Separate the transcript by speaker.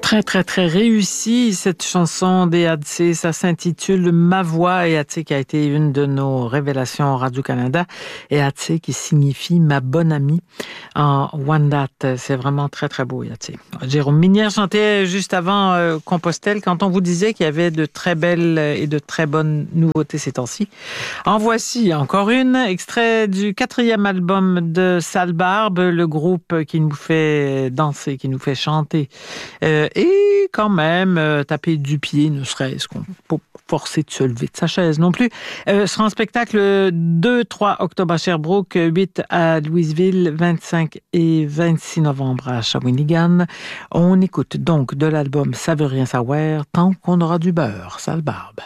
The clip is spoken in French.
Speaker 1: Très, très, très réussie, cette chanson d'Eadse. Ça s'intitule Ma voix. Eadse qui a été une de nos révélations Radio-Canada. Eadse qui signifie ma bonne amie en Wendat. C'est vraiment très, très beau, Eadse. Jérôme Minière chantait juste avant Compostelle quand on vous disait qu'il y avait de très belles et de très bonnes nouveautés ces temps-ci. En voici encore une, extrait du 4e album de Sale Barbe, le groupe qui nous fait danser, qui nous fait chanter. Et quand même, taper du pied, ne serait-ce qu'on pas forcer de se lever de sa chaise non plus. Sera en spectacle 2-3 octobre à Sherbrooke, 8 à Louisville, 25 et 26 novembre à Shawinigan. On écoute donc de l'album Ça veut rien savoir tant qu'on aura du beurre, Sale Barbe.